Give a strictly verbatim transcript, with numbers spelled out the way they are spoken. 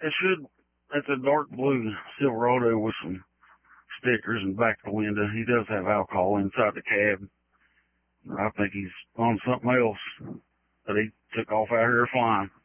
It should, it's a dark blue Silverado with some stickers in the back of the window. He does have alcohol inside the cab. I think he's on something else, but he took off out here flying.